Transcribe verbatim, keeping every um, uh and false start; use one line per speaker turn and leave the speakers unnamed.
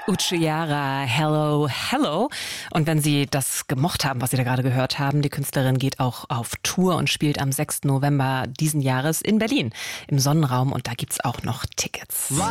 Uchiara, Hello, Hello. Und wenn Sie das gemocht haben, was Sie da gerade gehört haben, die Künstlerin geht auch auf Tour und spielt am sechsten November diesen Jahres in Berlin im Sonnenraum und da gibt's auch noch Tickets.